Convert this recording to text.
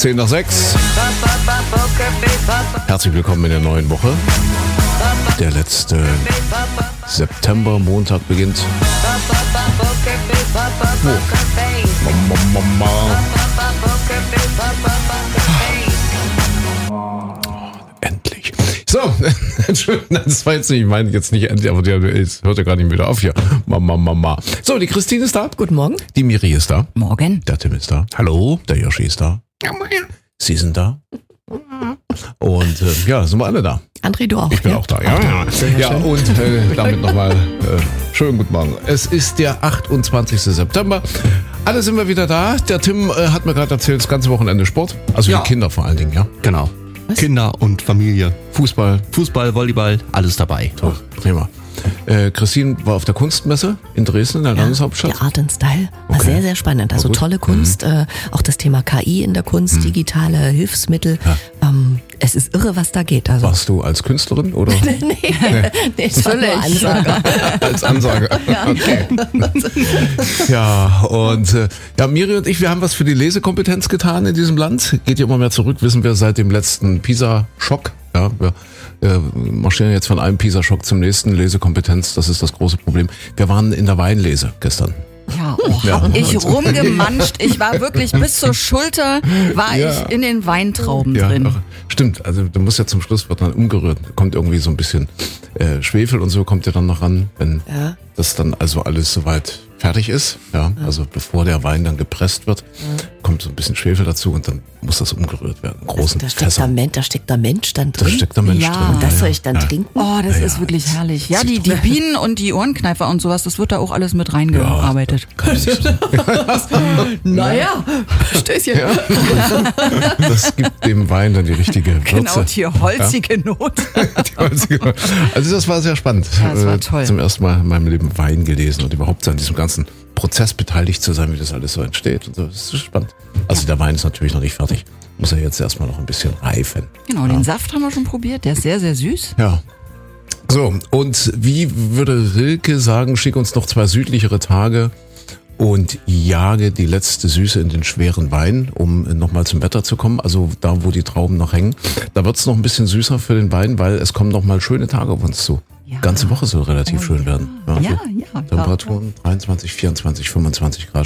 10 nach 6. Herzlich willkommen in der neuen Woche. Der letzte September-Montag beginnt. Endlich. So, das war jetzt nicht, ich meine jetzt nicht endlich, aber es hört ja gar nicht wieder auf hier. Mama. So, die Christine ist da. Guten Morgen. Die Miri ist da. Morgen. Der Tim ist da. Hallo. Der Yoshi ist da. Sie sind da. Und sind wir alle da. André, du auch. Ich bin ja? auch da. Ja, und damit nochmal schönen guten Morgen. Es ist der 28. September. Alle sind wir wieder da. Der Tim hat mir gerade erzählt, das ganze Wochenende Sport. Also die Kinder vor allen Dingen, ja. Genau. Was? Kinder und Familie. Fußball, Volleyball, alles dabei. toll, prima. Christine war auf der Kunstmesse in Dresden, in der Landeshauptstadt. Die Art and Style war Okay. sehr, sehr spannend. Also gut. tolle Kunst, auch das Thema KI in der Kunst, digitale Hilfsmittel. Es ist irre, was da geht. Also. Warst du als Künstlerin oder Nee, das war nur Ansage. als Ansage? Okay. Ja, und Miri und ich, wir haben was für die Lesekompetenz getan in diesem Land. Geht ja immer mehr zurück, wissen wir, seit dem letzten PISA-Schock. Ja, wir marschieren jetzt von einem PISA-Schock zum nächsten. Lesekompetenz, das ist das große Problem. Wir waren in der Weinlese gestern. Ja, Ja. hab ich rumgemanscht. Ich war wirklich bis zur Schulter, ich in den Weintrauben drin. Ach, stimmt, also du musst ja zum Schluss, wird dann umgerührt. Kommt irgendwie so ein bisschen Schwefel und so kommt ja dann noch ran, wenn das dann also alles soweit fertig ist. Ja, also bevor der Wein dann gepresst wird, kommt so ein bisschen Schwefel dazu und dann muss das umgerührt werden. Großen Da steckt der Mensch dann drin. Da steckt der Mensch Ja. drin. Und das soll ich dann trinken? Oh, das ist wirklich herrlich. Ja, die Bienen und die Ohrenkneifer und sowas, das wird da auch alles mit reingearbeitet. Naja, Stößchen. Ja. Das gibt dem Wein dann die richtige Würze. Genau, die holzige Note. Also das war sehr spannend. Ja, das war toll. Zum ersten Mal in meinem Leben Wein gelesen und überhaupt an diesem ganzen Prozess beteiligt zu sein, wie das alles so entsteht. Und so. Das ist spannend. Also der Wein ist natürlich noch nicht fertig. Muss ja jetzt erstmal noch ein bisschen reifen. Genau, den Saft haben wir schon probiert. Der ist sehr, sehr süß. Ja. So, und wie würde Rilke sagen, schick uns noch 2 südlichere Tage und jage die letzte Süße in den schweren Wein, um nochmal zum Wetter zu kommen. Also da, wo die Trauben noch hängen. Da wird's noch ein bisschen süßer für den Wein, weil es kommen noch mal schöne Tage auf uns zu. Ja. Ganze Woche soll relativ schön werden. Ja. Temperaturen 23, 24, 25 Grad.